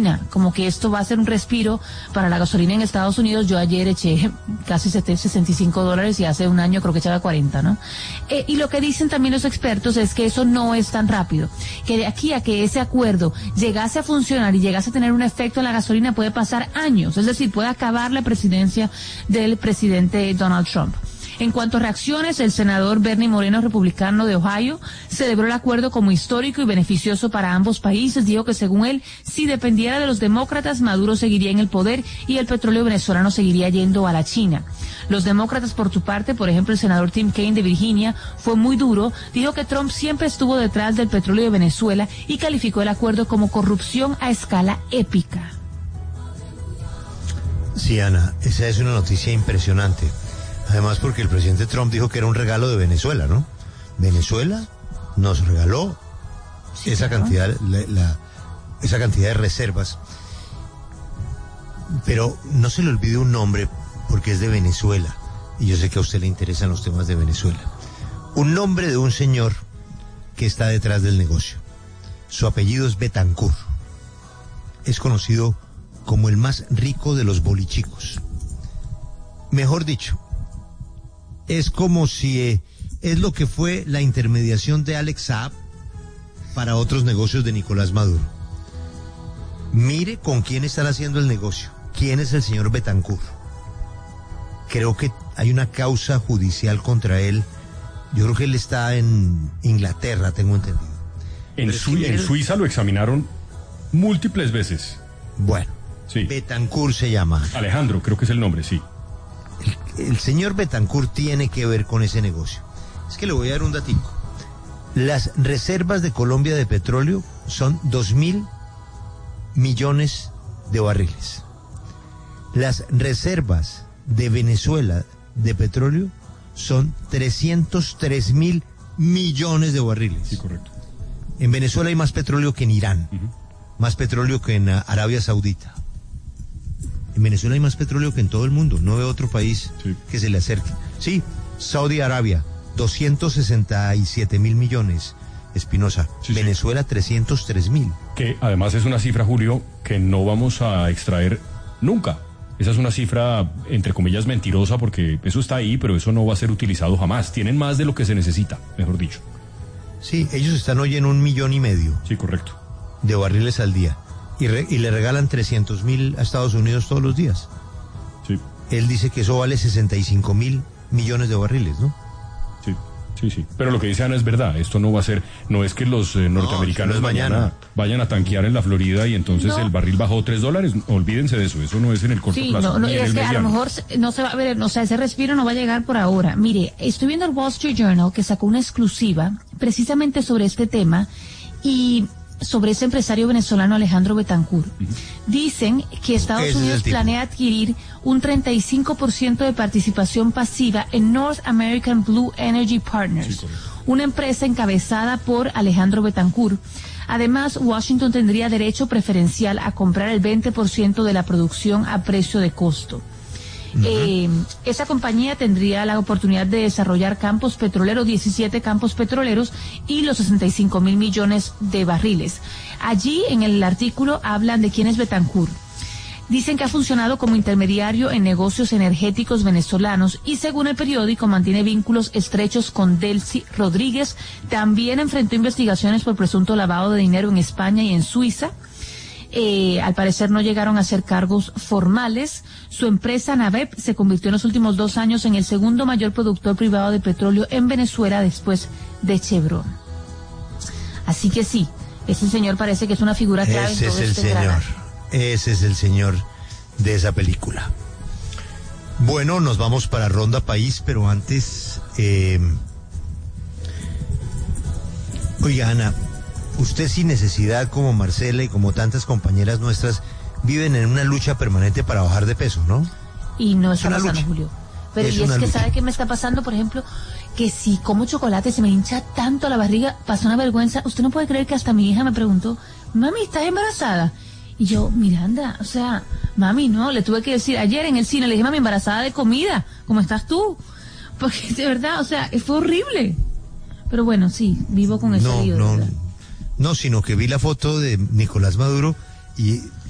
gasolina, como que esto va a ser un respiro para la gasolina en Estados Unidos. Yo ayer eché casi $65 y hace un año creo que echaba 40, ¿no? Y lo que dicen también los expertos es que eso no es tan rápido, que de aquí a que ese acuerdo llegase a funcionar y llegase a tener un efecto en la gasolina puede pasar años, es decir, puede acabar la presidencia del presidente Donald Trump. En cuanto a reacciones, el senador Bernie Moreno, republicano de Ohio, celebró el acuerdo como histórico y beneficioso para ambos países. Dijo que según él, si dependiera de los demócratas, Maduro seguiría en el poder y el petróleo venezolano seguiría yendo a la China. Los demócratas, por su parte, por ejemplo, el senador Tim Kaine de Virginia, fue muy duro. Dijo que Trump siempre estuvo detrás del petróleo de Venezuela y calificó el acuerdo como corrupción a escala épica. Sí, Ana, esa es una noticia impresionante. Además porque el presidente Trump dijo que era un regalo de Venezuela, ¿no? Venezuela nos regaló esa cantidad, esa cantidad de reservas. Pero no se le olvide un nombre porque es de Venezuela. Y yo sé que a usted le interesan los temas de Venezuela. Un nombre de un señor que está detrás del negocio. Su apellido es Betancourt. Es conocido como el más rico de los bolichicos. Mejor dicho, es como si es lo que fue la intermediación de Alex Saab para otros negocios de Nicolás Maduro. Mire con quién están haciendo el negocio. ¿Quién es el señor Betancourt? Creo que hay una causa judicial contra él. Yo creo que él está en Inglaterra, tengo entendido. En Suiza lo examinaron múltiples veces. Bueno, sí. Betancourt se llama. Alejandro, creo que es el nombre, sí. El señor Betancourt tiene que ver con ese negocio. Es que le voy a dar un datico. Las reservas de Colombia de petróleo son 2.000 millones de barriles. Las reservas de Venezuela de petróleo son 303.000 millones de barriles. Sí, correcto. En Venezuela hay más petróleo que en Irán, más petróleo que en Arabia Saudita. En Venezuela hay más petróleo que en todo el mundo. No veo otro país que se le acerque. Sí, Saudi Arabia, 267.000 millones. Espinosa, sí, Venezuela, 303.000. Que además es una cifra, Julio, que no vamos a extraer nunca. Esa es una cifra, entre comillas, mentirosa, porque eso está ahí, pero eso no va a ser utilizado jamás. Tienen más de lo que se necesita, mejor dicho. Sí, ellos están hoy en 1,5 millones. Sí, correcto. De barriles al día. Y le regalan 300.000 a Estados Unidos todos los días. Sí. Él dice que eso vale 65.000 millones de barriles, ¿no? Sí, sí, sí. Pero lo que dice Ana es verdad. Esto no va a ser, no es que los norteamericanos no mañana vayan a tanquear en la Florida y entonces el barril bajó $3. Olvídense de eso. Eso no es en el corto plazo. Sí, es que a lo mejor no se va a ver, o sea, ese respiro no va a llegar por ahora. Mire, estoy viendo el Wall Street Journal que sacó una exclusiva precisamente sobre este tema y sobre ese empresario venezolano Alejandro Betancourt. Dicen que Estados Unidos planea adquirir un 35% de participación pasiva en North American Blue Energy Partners, una empresa encabezada por Alejandro Betancourt. Además, Washington tendría derecho preferencial a comprar el 20% de la producción a precio de costo. Esa compañía tendría la oportunidad de desarrollar campos petroleros, 17 campos petroleros y los 65.000 millones de barriles. Allí en el artículo hablan de quién es Betancourt. Dicen que ha funcionado como intermediario en negocios energéticos venezolanos y según el periódico mantiene vínculos estrechos con Delcy Rodríguez. También enfrentó investigaciones por presunto lavado de dinero en España y en Suiza. Al parecer no llegaron a hacer cargos formales. Su empresa Navep se convirtió en los últimos 2 años en el segundo mayor productor privado de petróleo en Venezuela después de Chevron. Así que sí, ese señor parece que es una figura clave en todo este drama. Ese es el señor de esa película. Bueno, nos vamos para Ronda País, pero antes, oiga, Ana, usted sin necesidad, como Marcela y como tantas compañeras nuestras, viven en una lucha permanente para bajar de peso, ¿no? Y no está pasando, Julio. Pero y es que ¿sabe qué me está pasando? Por ejemplo, que si como chocolate se me hincha tanto la barriga, pasa una vergüenza. Usted no puede creer que hasta mi hija me preguntó, mami, ¿estás embarazada? Y yo, Miranda, o sea, mami, no, le tuve que decir ayer en el cine, le dije, mami, embarazada de comida, ¿cómo estás tú? Porque de verdad, o sea, fue horrible. Pero bueno, sí, vivo con ese lío. No, sino que vi la foto de Nicolás Maduro y